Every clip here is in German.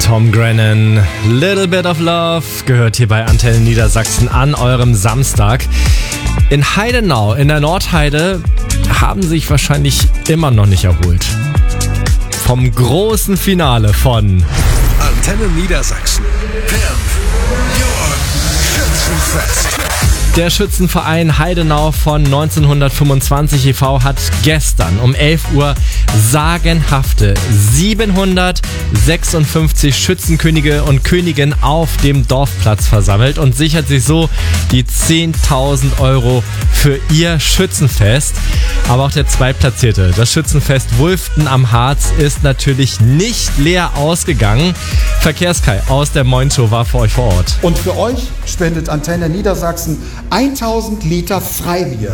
Tom Grennan, Little Bit of Love, gehört hier bei Antenne Niedersachsen an eurem Samstag. In Heidenau, in der Nordheide, haben sich wahrscheinlich immer noch nicht erholt. Vom großen Finale von Antenne Niedersachsen. Pimp Your Schützenfest. Der Schützenverein Heidenau von 1925 e.V. hat gestern um 11 Uhr sagenhafte 756 Schützenkönige und Königinnen auf dem Dorfplatz versammelt und sichert sich so die 10.000 Euro für ihr Schützenfest. Aber auch der Zweitplatzierte, das Schützenfest Wulften am Harz, ist natürlich nicht leer ausgegangen. Verkehrskai aus der Moin Show war für euch vor Ort. Und für euch spendet Antenne Niedersachsen 1000 Liter Freibier.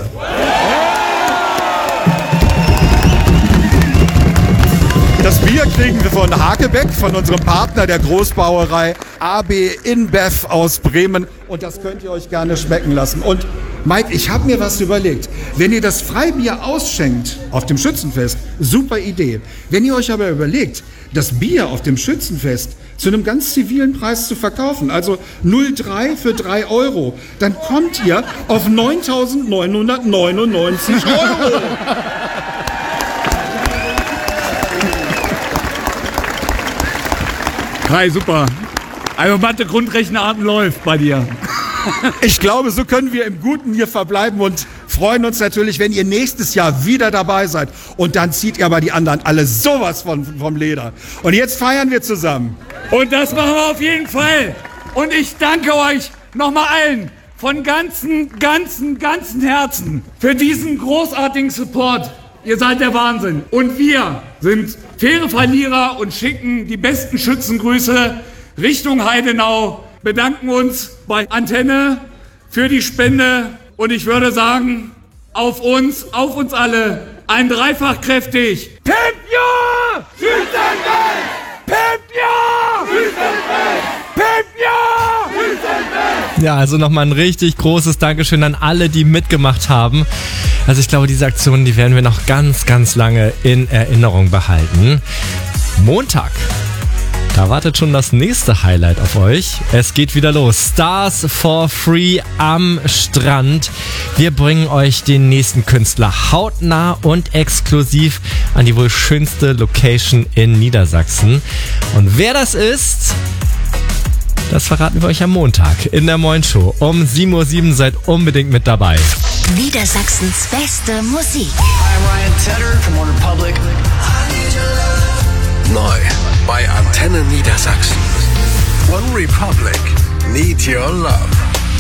Das Bier kriegen wir von Hakebeck, von unserem Partner der Großbrauerei AB InBev aus Bremen. Und das könnt ihr euch gerne schmecken lassen. Und Mike, ich habe mir was überlegt. Wenn ihr das Freibier ausschenkt auf dem Schützenfest, super Idee. Wenn ihr euch aber überlegt, das Bier auf dem Schützenfest zu einem ganz zivilen Preis zu verkaufen, also 0,3 für 3 Euro, dann kommt ihr auf 9.999 Euro. Hi, super. Also Mathe Grundrechenarten läuft bei dir. Ich glaube, so können wir im Guten hier verbleiben und freuen uns natürlich, wenn ihr nächstes Jahr wieder dabei seid. Und dann zieht ihr aber die anderen alle sowas vom Leder. Und jetzt feiern wir zusammen. Und das machen wir auf jeden Fall. Und ich danke euch nochmal allen von ganzem Herzen für diesen großartigen Support. Ihr seid der Wahnsinn. Und wir sind faire Verlierer und schicken die besten Schützengrüße Richtung Heidenau. Bedanken uns bei Antenne für die Spende. Und ich würde sagen, auf uns alle, ein dreifach kräftig. Pimp Your Schützenfest! Pimp Your Schützenfest! Pimp Your Schützenfest! Ja, also nochmal ein richtig großes Dankeschön an alle, die mitgemacht haben. Also ich glaube, diese Aktion, die werden wir noch ganz, ganz lange in Erinnerung behalten. Montag. Da wartet schon das nächste Highlight auf euch. Es geht wieder los. Stars for Free am Strand. Wir bringen euch den nächsten Künstler hautnah und exklusiv an die wohl schönste Location in Niedersachsen. Und wer das ist, das verraten wir euch am Montag in der Moin Show. Um 7:07 Uhr seid unbedingt mit dabei. Niedersachsens beste Musik. I'm Ryan Tedder from OneRepublic. Neu bei Antenne Niedersachsen. OneRepublic. Need Your Love.